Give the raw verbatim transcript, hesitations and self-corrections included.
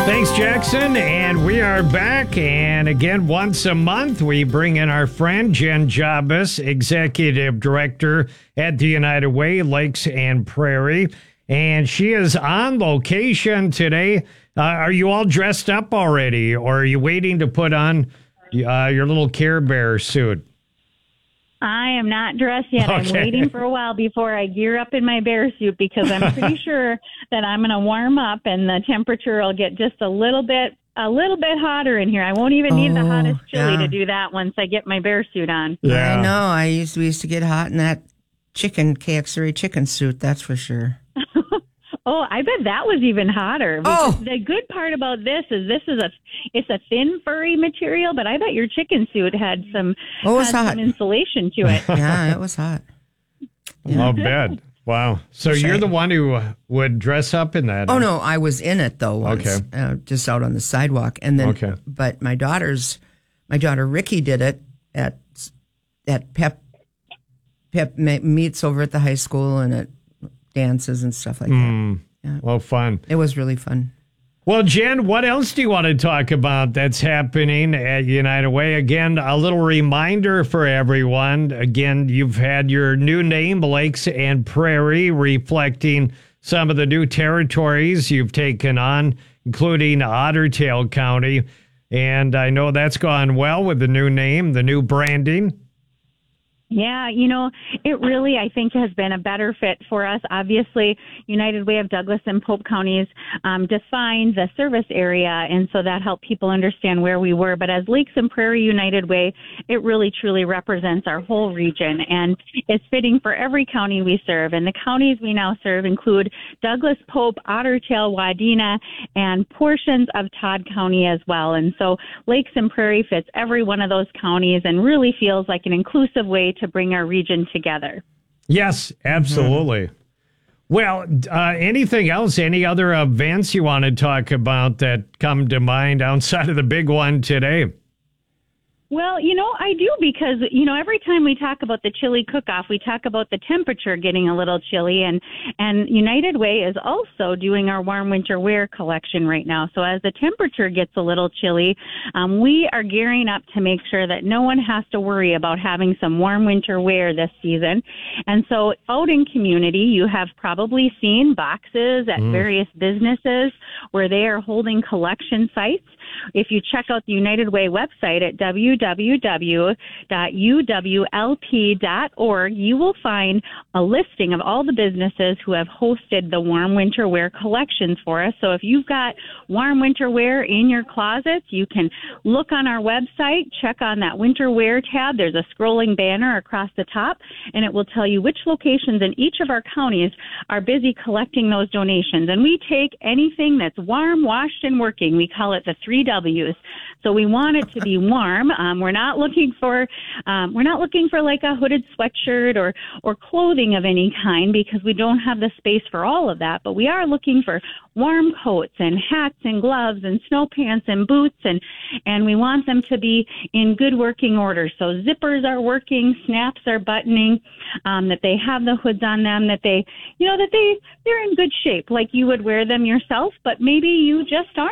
Thanks, Jackson. And we are back. And again, once a month, we bring in our friend Jen Jabus, Executive Director at the United Way, Lakes and Prairie. And she is on location today. Uh, are you all dressed up already, or are you waiting to put on uh, your little Care Bear suit? I am not dressed yet. Okay. I'm waiting for a while before I gear up in my bear suit because I'm pretty sure that I'm going to warm up and the temperature will get just a little bit a little bit hotter in here. I won't even need Oh, the hottest chili yeah. to do that once I get my bear suit on. Yeah. I know. I used we used to get hot in that chicken K X three chicken suit. That's for sure. Oh, I bet that was even hotter. Because Oh. the good part about this is this is a it's a thin furry material, but I bet your chicken suit had some, Oh, it was had hot. some insulation to it. Yeah, it was hot. I'll bet. Wow. So Sure. you're the one who would dress up in that? Oh no, I was in it though once, Okay. uh, just out on the sidewalk, and then. Okay. But my daughter's, my daughter Ricky did it at at Pep Pep ma- meets over at the high school and at dances and stuff like that. Mm. Well, fun. It was really fun. Well, Jen, what else do you want to talk about that's happening at United Way? Again, a little reminder for everyone. Again, you've had your new name, Lakes and Prairie, reflecting some of the new territories you've taken on, including Otter Tail County. And I know that's gone well with the new name, the new branding. Yeah, you know, it really, I think, has been a better fit for us. Obviously, United Way of Douglas and Pope counties um, defined the service area, and so that helped people understand where we were. But as Lakes and Prairie United Way, it really, truly represents our whole region, and it's fitting for every county we serve. And the counties we now serve include Douglas, Pope, Otter Tail, Wadena, and portions of Todd County as well. And so Lakes and Prairie fits every one of those counties and really feels like an inclusive way to bring our region together. Yes, absolutely. Mm-hmm. Well, uh, anything else, any other events you want to talk about that come to mind outside of the big one today? Well, you know, I do because, you know, every time we talk about the chili cook-off, we talk about the temperature getting a little chilly, and, and United Way is also doing our warm winter wear collection right now. So as the temperature gets a little chilly, um, we are gearing up to make sure that no one has to worry about having some warm winter wear this season. And so out in community, you have probably seen boxes at mm. various businesses where they are holding collection sites. If you check out the United Way website at w w w dot u w l p dot org, you will find a listing of all the businesses who have hosted the warm winter wear collections for us. So if you've got warm winter wear in your closets, you can look on our website, check on that winter wear tab. There's a scrolling banner across the top, and it will tell you which locations in each of our counties are busy collecting those donations. And we take anything that's warm, washed, and working. We call it the three W's. So we want it to be warm. Um, we're not looking for um, we're not looking for like a hooded sweatshirt or or clothing of any kind because we don't have the space for all of that. But we are looking for warm coats and hats and gloves and snow pants and boots, and and we want them to be in good working order. So zippers are working, snaps are buttoning, um, that they have the hoods on them, that they you know that they they're in good shape, like you would wear them yourself, but maybe you just aren't.